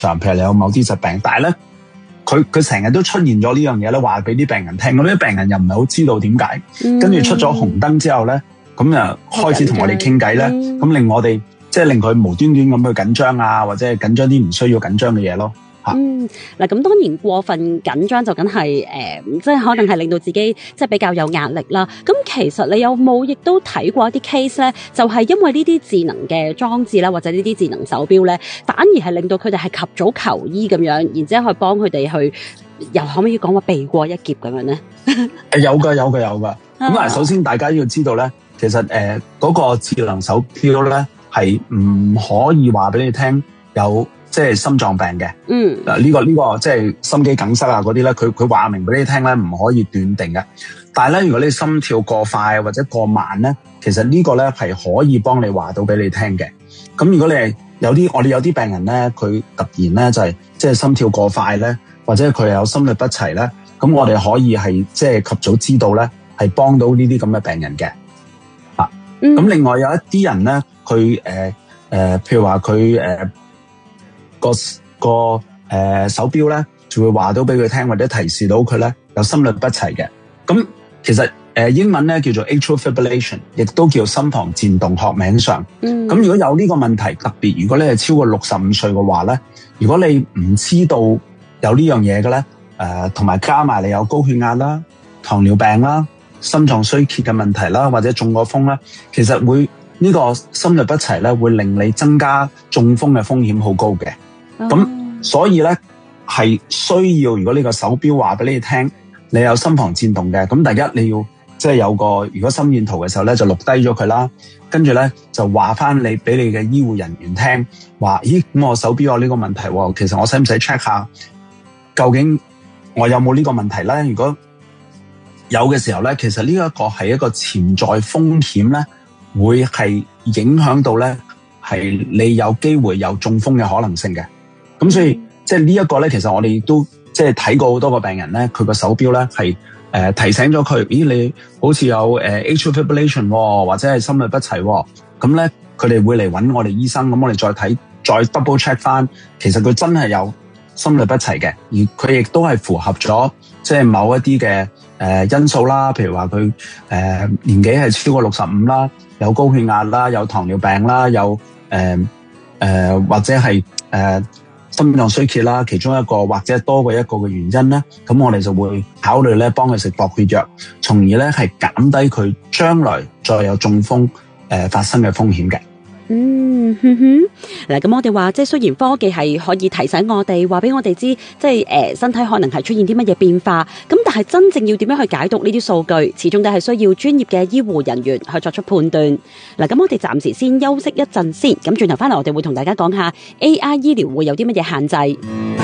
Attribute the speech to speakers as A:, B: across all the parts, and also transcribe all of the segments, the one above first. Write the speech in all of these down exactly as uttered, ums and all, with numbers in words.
A: 常，譬如你有某啲疾病，但係咧佢佢成日都出現咗呢樣嘢咧，話俾啲病人聽，咁啲病人又唔係好知道點解，跟住、嗯、出咗紅燈之後咧，咁又開始同我哋傾偈咧，咁、嗯、令我哋即係令佢無端端咁去緊張啊，或者係緊張啲唔需要緊張嘅嘢咯。
B: 嗯，嗱，咁當然過分緊張就梗係誒，即係可能係令到自己即係比較有壓力啦。咁其實你有冇亦都睇過一啲 case 咧？就係、是、因為呢啲智能嘅裝置啦，或者呢啲智能手錶咧，反而係令到佢哋係及早求醫咁樣，然之後去幫佢哋去，又可唔可以講話避過一劫咁樣咧？
A: 誒，有噶，有噶，有噶。咁啊，首先大家要知道咧，其實誒嗰、呃那個智能手錶咧係唔可以話俾你聽有。即係心臟病嘅，嗯，嗱、這、呢個呢、這個即係心肌梗塞啊嗰啲咧，佢佢話明俾你聽咧，唔可以斷定嘅。但係咧，如果你心跳過快或者過慢咧，其實呢個咧係可以幫你話到俾你聽嘅。咁如果你係有啲我哋有啲病人咧，佢突然咧就係即係心跳過快咧，或者佢有心律不齊咧，咁我哋可以係即係及早知道咧，係幫到呢啲咁嘅病人嘅。啊，咁、嗯、另外有一啲人咧，佢誒誒，譬如話佢誒。呃個個誒、呃、手錶咧，就會話到俾佢聽，或者提示到佢咧有心律不齊嘅。咁其實誒、呃、英文咧叫做 atrial fibrillation， 亦都叫心房顫動學名上。嗯。咁如果有呢個問題，特別如果你係超過六十五歲嘅話咧，如果你唔知道有呢樣嘢嘅咧，誒同埋加埋你有高血壓啦、糖尿病啦、心臟衰竭嘅問題啦，或者中過風啦，其實會呢、這個心律不齊咧，會令你增加中風嘅風險好高嘅。咁、oh. 所以咧係需要，如果呢個手錶話俾你聽，你有心房顫動嘅，咁第一你要即係有個，如果心電圖嘅時候咧就錄低咗佢啦，跟住咧就話翻你俾你嘅醫護人員聽，話咦咁我手錶有呢個問題，其實我使唔使 check 下究竟我有冇呢個問題咧？如果有嘅時候咧，其實呢一個係一個潛在風險咧，會係影響到咧係你有機會有中風嘅可能性嘅。咁所以即係呢一個咧，其實我哋都即係睇過好多個病人咧，佢個手錶咧係誒提醒咗佢，咦你好似有誒 atrial fibrillation 或者係心律不齊，咁咧佢哋會嚟揾我哋醫生，咁我哋再睇再 double check 翻，其實佢真係有心律不齊嘅，而佢亦都係符合咗即係某一啲嘅誒因素啦，譬如話佢誒年紀係超過六十五啦，有高血壓啦，有糖尿病啦，有誒誒、呃呃、或者係誒。呃心臟衰竭啦，其中一個或者多過一個嘅原因咧，咁我哋就會考慮咧幫佢食薄血藥，從而咧係減低佢將來再有中風誒、呃、發生嘅風險嘅。
B: 嗯哼哼，嗱咁我哋話即係雖然科技係可以提醒我哋，話俾我哋知，即係誒、呃、身體可能係出現啲乜嘢變化，咁但係真正要點樣去解讀呢啲數據，始終都係需要專業嘅醫護人員去作出判斷。嗱咁我哋暫時先休息一陣先，咁轉頭翻嚟我哋會同大家講下 A I 醫療會有啲乜嘢限制。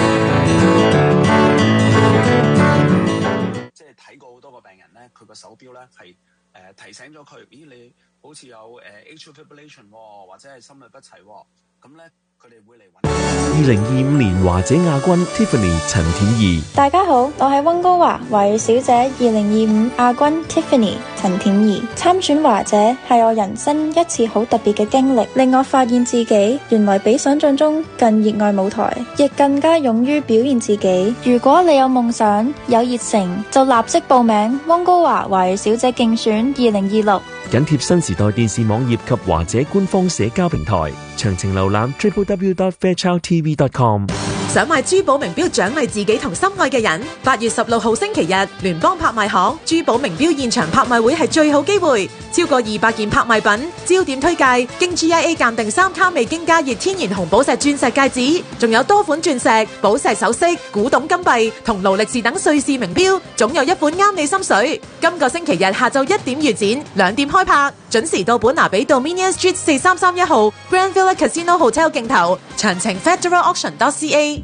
A: 即係睇過好多個病人咧，佢個手錶咧係誒提醒咗佢，咦你好似有誒 atrial fibrillation 或者係心律不齊，咁咧佢哋會嚟揾。
C: 二零二五年華姐亞軍 Tiffany 陳恬儀。
D: 大家好，我係溫哥華華裔小姐二零二五亞軍 Tiffany 陳恬儀。參選華姐係我人生一次好特別嘅經歷，令我發現自己原來比想象中更熱愛舞台，亦更加勇於表現自己。如果你有夢想有熱誠，就立即報名溫哥華華裔小姐競選二零二六。
C: 緊貼新時代電視網頁及華姐官方社交平台，詳情瀏覽 triple w dot fairchild t v dot com。
E: 想買珠寶名錶獎勵自己同心愛嘅人，八月十六號星期日，聯邦拍賣行珠寶名錶現場拍賣會係最好機會，超過二百件拍賣品，焦點推介經 G I A 鑑定三卡未經加熱天然紅寶石鑽石戒指，仲有多款鑽石、寶石首飾、古董金幣同勞力士等瑞士名錶，總有一款啱你心水。今個星期日下晝一點預展，兩點開拍，準時到本拿比道 Dominion Street 四三三一號 Grand Villa Casino Hotel 競投，詳情 federal auction dot c a。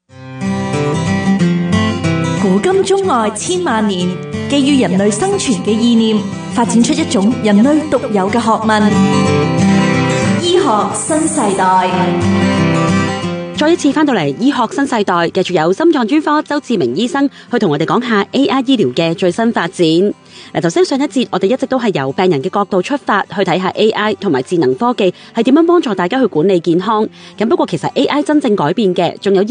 F: 古今中外千萬年，基於人類生存嘅意念，發展出一種人類獨有嘅學問——醫學新世代。
B: 再一次翻到嚟醫學新世代，繼續有心臟專科周志明醫生去同我哋講下 A I 醫療嘅最新發展。嗱，頭先上一節我哋一直都係由病人嘅角度出發去睇下 A I 同埋智能科技係點樣幫助大家去管理健康。咁不過其實 A I 真正改變嘅仲有